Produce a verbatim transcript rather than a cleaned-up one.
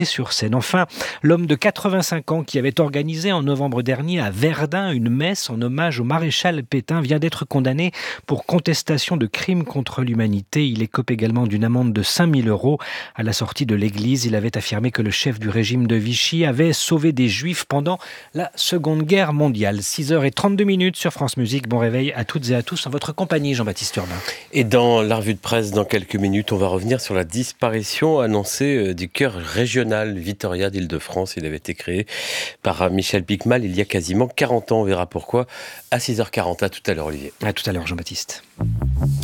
sur scène. Enfin, l'homme de quatre-vingt-cinq ans qui avait organisé en novembre dernier à Verdun une messe en hommage au maréchal Pétain vient d'être condamné pour contestation de crimes contre l'humanité. Il écope également d'une amende de cinq mille euros. À la sortie de l'église, il avait affirmé que le chef du régime de Vichy avait sauvé des juifs pendant la Seconde Guerre mondiale. six heures trente-deux minutes sur France Musique. Bon réveil à toutes et à tous en votre compagnie, Jean-Baptiste Urbain. Et dans la revue de presse, dans quelques minutes, on va revenir sur la disparition annoncée du chœur régional Vitoria d'Île-de-France. Il avait été créé par Michel Picmal il y a quasiment quarante ans. On verra pourquoi à six heures quarante. À tout à l'heure, Olivier. À tout à l'heure, Jean-Baptiste.